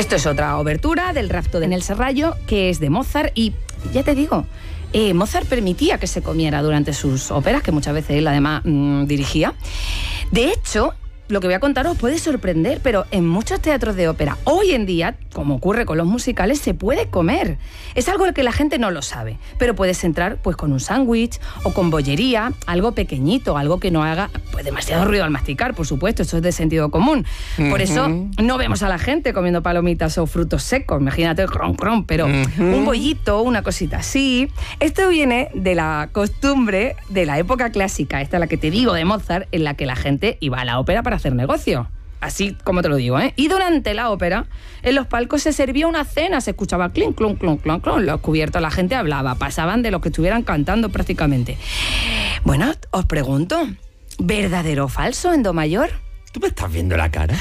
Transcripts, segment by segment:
Esto es otra obertura del Rapto en el Serrallo, que es de Mozart, y ya te digo, Mozart permitía que se comiera durante sus óperas, que muchas veces él además dirigía. De hecho, lo que voy a contaros puede sorprender, pero en muchos teatros de ópera, hoy en día, como ocurre con los musicales, se puede comer. Es algo que la gente no lo sabe, pero puedes entrar pues con un sándwich o con bollería, algo pequeñito, algo que no haga pues demasiado ruido al masticar, por supuesto, eso es de sentido común. Por eso no vemos a la gente comiendo palomitas o frutos secos, imagínate, cron, pero un bollito, una cosita así. Esto viene de la costumbre de la época clásica, esta es la que te digo de Mozart, en la que la gente iba a la ópera para hacer negocio. Así como te lo digo, ¿eh? Y durante la ópera, en los palcos se servía una cena, se escuchaba clink, clon, clon, clon, clon, los cubiertos, la gente hablaba, pasaban de los que estuvieran cantando prácticamente. Bueno, os pregunto, ¿verdadero o falso en do mayor? ¿Tú me estás viendo la cara?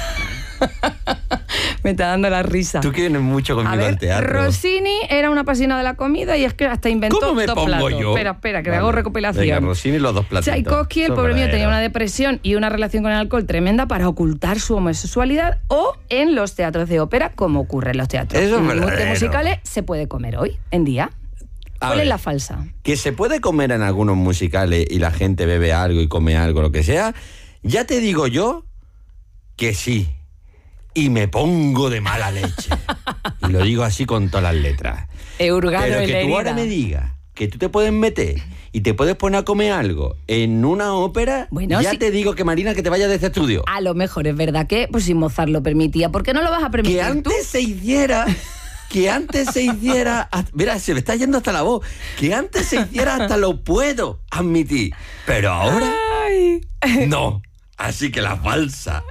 Me está dando la risa. Tú que vienes mucho conmigo al teatro. Rossini era un apasionado de la comida y es que hasta inventó ¿Cómo me dos pongo platos. yo? Espera, que hago recopilación. Venga, Rossini, los dos platitos. Tchaikovsky, el pobre mío, tenía una depresión y una relación con el alcohol tremenda para ocultar su homosexualidad, o en los teatros de ópera, como ocurre en los teatros de musicales, se puede comer hoy en día. ¿Cuál es la falsa? Que se puede comer en algunos musicales y la gente bebe algo y come algo, lo que sea, ya te digo yo que sí. Y me pongo de mala leche. Y lo digo así con todas las letras. Hurgado pero que tú ahora me digas que tú te puedes meter y te puedes poner a comer algo en una ópera, bueno, ya te digo que, Marina, que te vayas de este estudio. A lo mejor es verdad que, pues si Mozart lo permitía, ¿por qué no lo vas a permitir que antes tú? se hiciera... Que antes se hiciera... Mira, se me está yendo hasta la voz. Que antes se hiciera hasta lo puedo admitir. Pero ahora... Ay. No. Así que la falsa,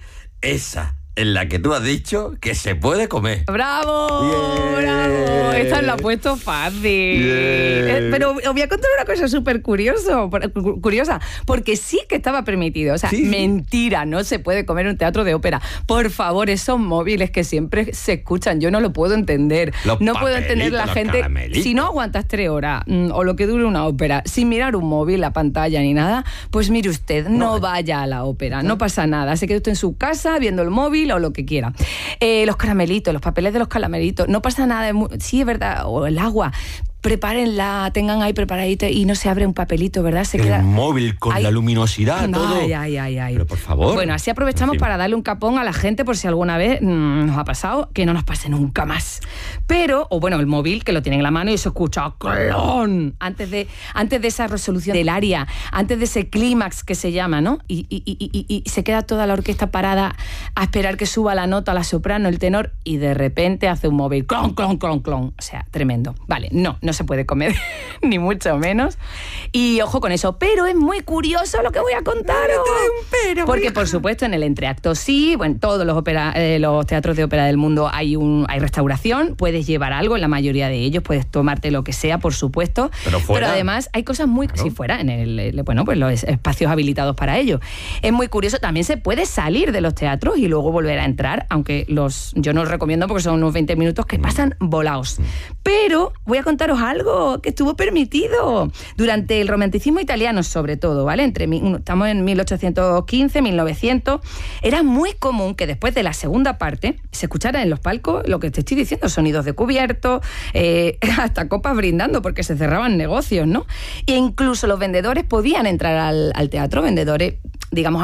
esa en la que tú has dicho que se puede comer. ¡Bravo! Yeah. ¡Bravo! Esta lo ha puesto fácil. Yeah. Pero os voy a contar una cosa súper curiosa, porque sí que estaba permitido. O sea, sí. Mentira, no se puede comer en un teatro de ópera. Por favor, esos móviles que siempre se escuchan, yo no lo puedo entender. No puedo entender la gente. Si no aguantas 3 horas o lo que dure una ópera sin mirar un móvil, la pantalla ni nada, pues mire usted, no vaya a la ópera, no pasa nada. Se quede usted en su casa viendo el móvil o lo que quiera. Los caramelitos, los papeles de los caramelitos, no pasa nada. Sí, es verdad, o el agua. Prepárenla, tengan ahí preparadita y no se abre un papelito, ¿verdad? Se queda... El móvil con la luminosidad, todo. Ay. Pero por favor. Bueno, así aprovechamos para darle un capón a la gente por si alguna vez nos ha pasado, que no nos pase nunca más. Pero, o bueno, el móvil que lo tiene en la mano y se escucha ¡clon! Antes de esa resolución del aria, antes de ese clímax que se llama, ¿no? Y se queda toda la orquesta parada a esperar que suba la nota, la soprano, el tenor, y de repente hace un móvil ¡clon, clon, clon, clon! O sea, tremendo. Vale, no se puede comer, ni mucho menos. Y ojo con eso. Pero es muy curioso lo que voy a contaros. Porque, por supuesto, en el entreacto sí, bueno, en todos los teatros de ópera del mundo hay restauración, puedes llevar algo, en la mayoría de ellos, puedes tomarte lo que sea, por supuesto. Pero además hay cosas muy... Claro. Si fuera, pues los espacios habilitados para ello. Es muy curioso. También se puede salir de los teatros y luego volver a entrar, aunque yo no os recomiendo porque son unos 20 minutos que pasan volados. Pero voy a contaros algo que estuvo permitido durante el romanticismo italiano, sobre todo, ¿vale? Estamos en 1815, 1900. Era muy común que después de la segunda parte se escuchara en los palcos lo que te estoy diciendo, sonidos de cubierto, hasta copas brindando, porque se cerraban negocios, ¿no? E incluso los vendedores podían entrar al teatro, vendedores, digamos,